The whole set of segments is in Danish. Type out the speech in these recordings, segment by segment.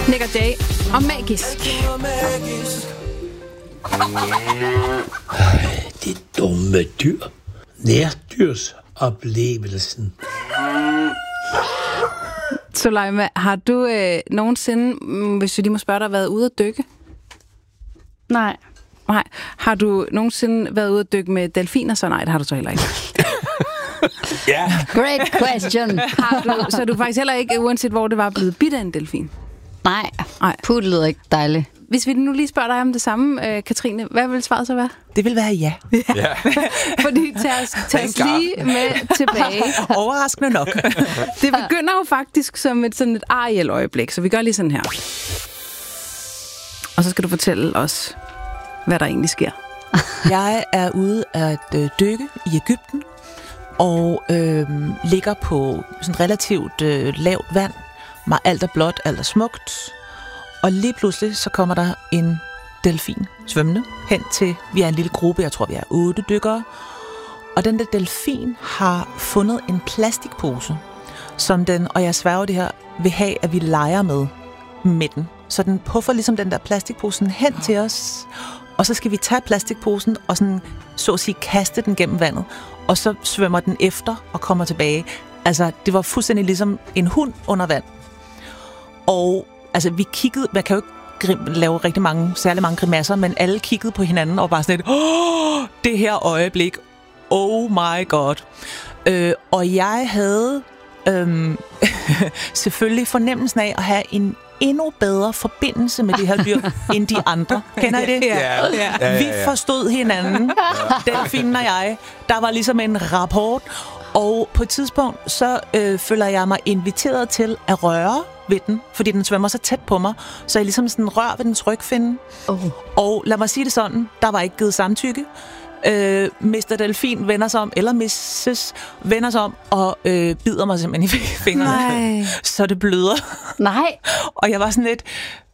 Nick og Jay og Magisk. Det dumme dyr. Nærdyrdsoplevelsen. Soleima, har du nogensinde, hvis vi lige må spørge dig, været ude at dykke? Nej. Nej. Har du nogensinde været ude at dykke med delfiner? Så nej, det har du så heller ikke. Ja. Great question. Så er du faktisk heller ikke, uanset hvor det var, blevet bidt af en delfin? Nej. Puh, det lyder ikke dejligt. Hvis vi nu lige spørger dig om det samme, Katrine, hvad vil svaret så være? Det vil være ja. Ja. Fordi tag os lige med tilbage. Overraskende nok. Det begynder jo faktisk som sådan et Ariel-øjeblik, så vi gør lige sådan her. Og så skal du fortælle os, hvad der egentlig sker. Jeg er ude at dykke i Egypten, og ligger på sådan relativt lavt vand. Alt er blåt, alt er smukt. Og lige pludselig så kommer der en delfin svømmende hen til, vi er en lille gruppe, jeg tror vi er 8 dykkere. Og den der delfin har fundet en plastikpose, som den, og jeg sværger det her, vil have, at vi leger med den. Så den puffer ligesom den der plastikposen hen til os, og så skal vi tage plastikposen og sådan, så at sige, kaste den gennem vandet. Og så svømmer den efter og kommer tilbage. Altså, det var fuldstændig ligesom en hund under vand. Og altså, vi kiggede, man kan jo ikke lave særlig mange grimasser, men alle kiggede på hinanden og bare sådan et, det her øjeblik, oh my god. Og jeg havde selvfølgelig fornemmelsen af at have en endnu bedre forbindelse med det her dyr, end de andre. Kender I det? Ja. Vi forstod hinanden, delfinen og jeg. Der var ligesom en rapport, og på et tidspunkt, så føler jeg mig inviteret til at røre ved den, fordi den svømmer så tæt på mig, så jeg ligesom sådan rør ved dens rygfinde. Og lad mig sige det sådan, der var ikke givet samtykke. Mr. Delfin vender sig om, eller Mrs. vender sig om, og bider mig simpelthen i fingrene. Nej. Så det bløder. Nej. Og jeg var sådan lidt,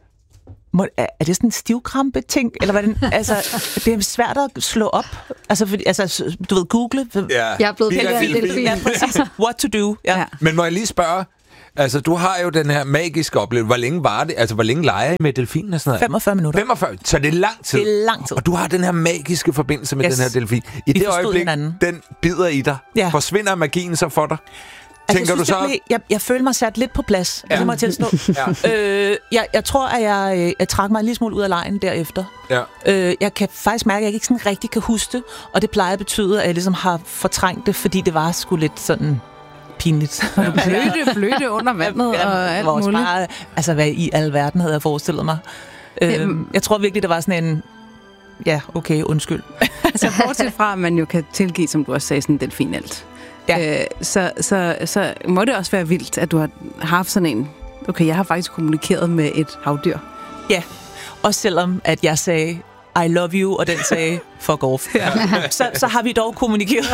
er det sådan en stivkrampe-ting? Eller hvad altså, det er svært at slå op. Altså, fordi, du ved, google. Ja. Jeg er blevet pillet af en delfin. Ja, præcis. What to do. Ja. Men må jeg lige spørge, altså, du har jo den her magiske oplevelse. Hvor længe var det? Altså, hvor længe leger I med delfinen og sådan noget? 45 minutter. 45, så det er lang tid. Det er lang tid. Og du har den her magiske forbindelse med den her delfin. I det øjeblik, hinanden. Den bider i dig, forsvinder magien så for dig? Tænker du så? Jeg føler mig sat lidt på plads, det må jeg tilstå. Jeg tror, at jeg trak mig en lille smule ud af lejen derefter. Ja. Jeg kan faktisk mærke, at jeg ikke sådan rigtig kan huske det, og det plejer at betyde, at jeg ligesom har fortrængt det, fordi det var sgu lidt sådan pinligt. Blødte under vandet og alt muligt. Bare, altså, hvad i alverden havde jeg forestillet mig. Jeg tror virkelig, det var sådan en, ja, okay, undskyld. Altså, bortset fra, at man jo kan tilgive, som du også sagde, sådan en delfin alt. Ja. Så må det også være vildt, at du har haft sådan en, okay, jeg har faktisk kommunikeret med et havdyr. Ja, også selvom at jeg sagde, I love you, og den sagde, fuck off. Ja. Så har vi dog kommunikeret.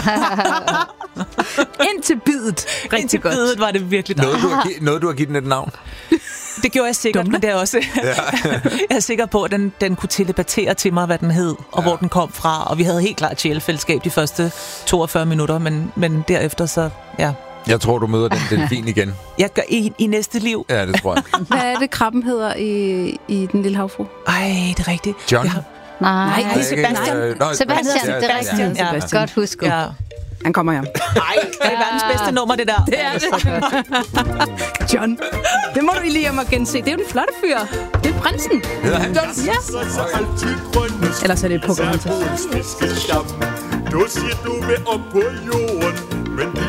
Indtil bidet. Indtil godt. Bidet var det virkelig Noget, du har givet den et navn? Det gjorde jeg sikkert, men det er også... Jeg er sikker på, at den kunne telepatere til mig, hvad den hed, og hvor den kom fra. Og vi havde helt klart sjælefællesskab de første 42 minutter, men derefter så, ja. Jeg tror, du møder den delfin igen. Jeg gør i næste liv. Ja, det tror jeg. Hvad er det, krabben hedder i Den Lille Havfru? Ej, det er rigtigt. John? Nej, det er Sebastian. Sebastian. Ja. Godt husket. Ja. Han kommer hjem. Nej, det er verdens bedste nummer, det der. Det er det. John. Det må du lige hjem og gense. Det er jo den flotte fyr. Det er prinsen. Hedder han John? Ja. Ellers er det Pocahontas. Du siger, du vil op på jorden, men